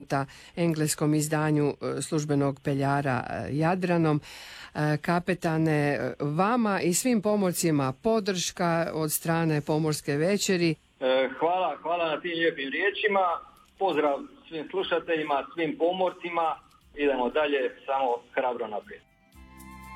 spomenuta engleskom izdanju službenog peljara Jadranom. Kapetane, vama i svim pomorcima podrška od strane Pomorske večeri. Hvala na tim lijepim riječima. Pozdrav svim slušateljima, svim pomorcima. Idemo dalje, samo hrabro naprijed.